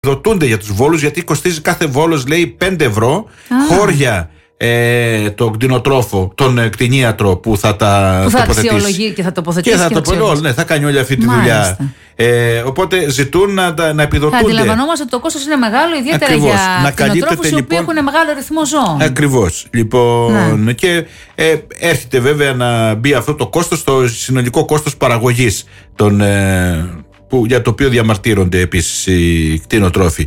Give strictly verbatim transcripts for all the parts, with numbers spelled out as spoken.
δοτούνται για τους βόλους, γιατί κοστίζει κάθε βόλος, λέει, πέντε ευρώ. Ah. Χώρια ε, τον κτηνοτρόφο, τον ε, κτηνίατρο που θα τα που θα τοποθετήσει. αξιολογεί και θα τοποθετήσει. Και θα, και το, όλη, ναι, θα κάνει όλη αυτή τη Μάλιστα. δουλειά. Ε, οπότε ζητούν να, να επιδοτούνται. Αντιλαμβανόμαστε ότι το κόστος είναι μεγάλο, ιδιαίτερα Ακριβώς. για κτηνοτρόφους οι οποίοι έχουν μεγάλο αριθμό ζώων. Ακριβώς. Λοιπόν, ναι. Και ε, έρχεται βέβαια να μπει αυτό το κόστος στο συνολικό κόστος παραγωγής των. Ε, Που, για το οποίο διαμαρτύρονται επίσης οι κτηνοτρόφοι.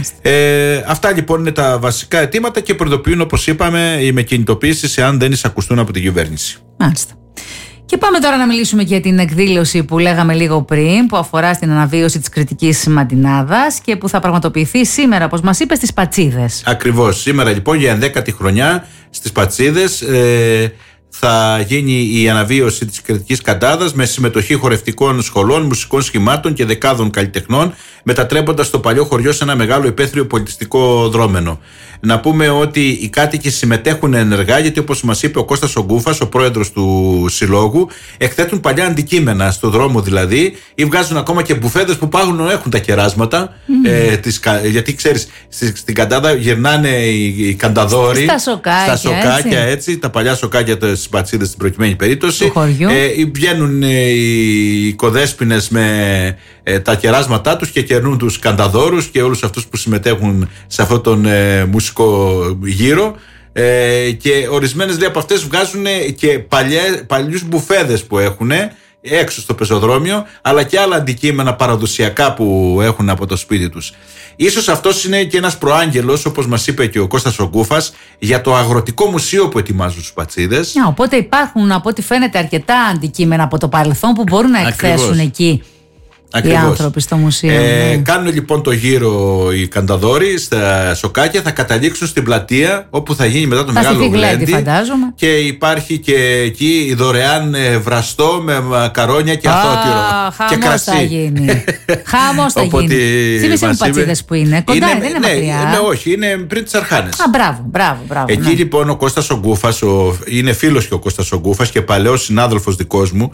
Ε, αυτά λοιπόν είναι τα βασικά αιτήματα και προειδοποιούν, όπως είπαμε, με κινητοποίησεις εάν δεν εισακουστούν από την κυβέρνηση. Μάλιστα. Και πάμε τώρα να μιλήσουμε για την εκδήλωση που λέγαμε λίγο πριν, που αφορά στην αναβίωση της Κρητικής Μαντινάδας και που θα πραγματοποιηθεί σήμερα, όπως μας είπε, στις Πατσίδες. Ακριβώς. Σήμερα λοιπόν για ενδέκατη χρονιά στις Πατσίδες ε, θα γίνει η αναβίωση της Κρητικής Καντάδας με συμμετοχή χορευτικών σχολών, μουσικών σχημάτων και δεκάδων καλλιτεχνών, μετατρέποντας το παλιό χωριό σε ένα μεγάλο υπαίθριο πολιτιστικό δρόμενο. Να πούμε ότι οι κάτοικοι συμμετέχουν ενεργά, γιατί όπως μας είπε ο Κώστας ο Γκούφας, ο πρόεδρος του συλλόγου, εκθέτουν παλιά αντικείμενα στο δρόμο δηλαδή, ή βγάζουν ακόμα και μπουφέδες που πάγουν έχουν τα κεράσματα. Mm. Ε, τις, γιατί ξέρεις, στην Καντάδα γυρνάνε οι, οι κανταδόροι στα σοκάκια, στα σοκάκια έτσι. έτσι, τα παλιά σοκάκια στις Πατσίδες στην προκειμένη περίπτωση. Ε, βγαίνουν ε, οι οικοδέσποινες με ε, τα κεράσματά τους και κερνούν τους κανταδόρους και όλους αυτούς που συμμετέχουν σε αυτόν τον ε, μουσικό γύρο. Ε, και ορισμένες λέει από αυτές βγάζουν και παλιέ, παλιούς μπουφέδες που έχουν έξω στο πεζοδρόμιο, αλλά και άλλα αντικείμενα παραδοσιακά που έχουν από το σπίτι τους. Ίσως αυτός είναι και ένας προάγγελος, όπως μας είπε και ο Κώστας ο Γκούφας, για το αγροτικό μουσείο που ετοιμάζουν στους Πατσίδες. Yeah, οπότε υπάρχουν, από ό,τι φαίνεται, αρκετά αντικείμενα από το παρελθόν που μπορούν να εκθέσουν Ακριβώς. εκεί. Ακριβώς. Οι άνθρωποι στο μουσείο. Ε, ναι. Κάνουν λοιπόν το γύρο οι κανταδόροι στα σοκάκια, θα καταλήξουν στην πλατεία όπου θα γίνει μετά το θα μεγάλο γλέντι. Φαντάζομαι. Και υπάρχει και εκεί δωρεάν βραστό με μακαρόνια και αθώτυρο. Ah, και κρασί. Θα γίνει. Χαμός θα γίνει. Θύμισε μου Πατσίδες που είναι. Κοντά είναι, δεν είναι ναι, μακριά. Ναι, όχι, είναι πριν τις Αρχάνες. Α, μπράβο, μπράβο, μπράβο. Εκεί ναι. λοιπόν ο Κώστας ο Γκούφας, ο, είναι φίλος και ο Κώστας ο Γκούφας και παλαιός συνάδελφος δικός μου.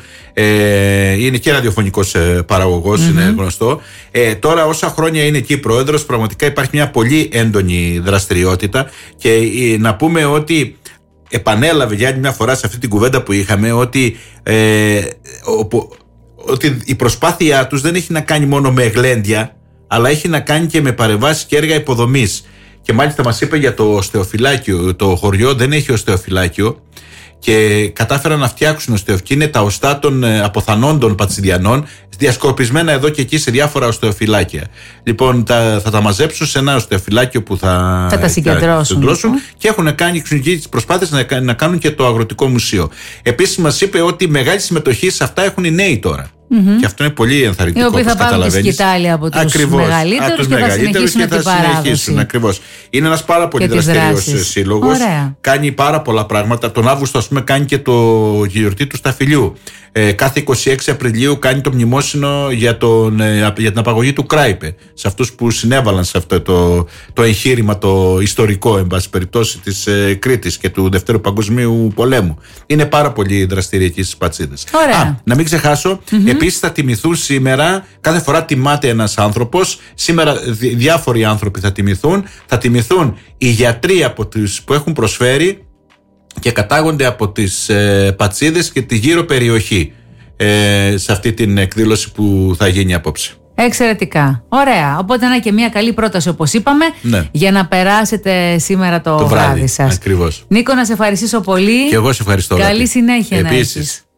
Ε, είναι και ραδιοφωνικός ε, παραγωγός. Mm-hmm. Είναι γνωστό. Ε, τώρα, όσα χρόνια είναι εκεί πρόεδρος, πραγματικά υπάρχει μια πολύ έντονη δραστηριότητα και ε, να πούμε ότι επανέλαβε για άλλη μια φορά σε αυτή την κουβέντα που είχαμε ότι, ε, ο, ότι η προσπάθειά τους δεν έχει να κάνει μόνο με γλέντια, αλλά έχει να κάνει και με παρεμβάσεις και έργα υποδομής. Και μάλιστα μας είπε για το οστεοφυλάκιο. Το χωριό δεν έχει οστεοφυλάκιο και κατάφεραν να φτιάξουν οστεοφυλάκιο. Είναι τα οστά των αποθανόντων Πατσιδιανών, διασκορπισμένα εδώ και εκεί σε διάφορα οστεοφυλάκια. Λοιπόν, τα, θα τα μαζέψουν σε ένα οστεοφυλάκιο που θα, θα τα συγκεντρώσουν, συγκεντρώσουν και έχουν κάνει τις προσπάθειες να, να κάνουν και το αγροτικό μουσείο. Επίσης μας είπε ότι μεγάλη συμμετοχή σε αυτά έχουν οι νέοι τώρα. Mm-hmm. Και αυτό είναι πολύ ενθαρρυντικό. Οι οποίοι θα πάρουν τη σκητάλη από τους Ακριβώς, μεγαλύτερους και θα συνεχίσουν και θα την παράδοση. Ακριβώς. Είναι ένας πάρα πολύ δραστηριος σύλλογος. Κάνει πάρα πολλά πράγματα. Τον Αύγουστο, ας πούμε, κάνει και το γιορτή του Σταφυλιού. Ε, κάθε είκοσι έξι Απριλίου κάνει το μνημόσυνο για, τον, ε, για την απαγωγή του Κράιπε. Σε αυτούς που συνέβαλαν σε αυτό το, το εγχείρημα το ιστορικό, εν πάση περιπτώσει, της ε, Κρήτης και του Δευτέρου Παγκοσμίου Πολέμου. Είναι πάρα πολύ δραστηρία εκεί στις Πατσίδες. Α, να μην ξεχάσω, mm-hmm. επίσης θα τιμηθούν σήμερα, κάθε φορά τιμάται ένας άνθρωπος. Σήμερα δι, διάφοροι άνθρωποι θα τιμηθούν. Θα τιμηθούν οι γιατροί από τους που έχουν προσφέρει και κατάγονται από τις ε, Πατσίδες και τη γύρω περιοχή ε, σε αυτή την εκδήλωση που θα γίνει απόψε. Εξαιρετικά. Ωραία. Οπότε να και μια καλή πρόταση, όπως είπαμε, ναι. για να περάσετε σήμερα το, το βράδυ, βράδυ σας. Ακριβώς. Νίκο, να σε ευχαριστήσω πολύ. Και εγώ σε ευχαριστώ. Καλή συνέχεια. Επίσης.